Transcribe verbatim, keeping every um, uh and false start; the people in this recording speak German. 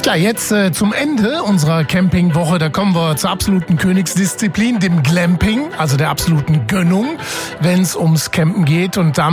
Ja, jetzt äh, zum Ende unserer Campingwoche, da kommen wir zur absoluten Königsdisziplin, dem Glamping, also der absoluten Gönnung, wenn es ums Campen geht. Und da